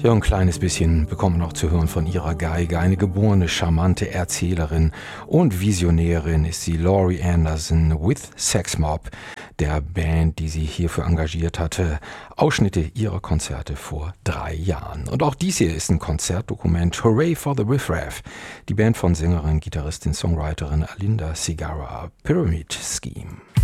Ja, ein kleines bisschen bekommen wir noch zu hören von ihrer Geige. Eine geborene, charmante Erzählerin und Visionärin ist sie, Laurie Anderson with Sex Mob, der Band, die sie hierfür engagiert hatte. Ausschnitte ihrer Konzerte vor 3 Jahren. Und auch dies hier ist ein Konzertdokument. Hooray for the Riff Raff. Die Band von Sängerin, Gitarristin, Songwriterin Alinda Segarra, Pyramid Scheme.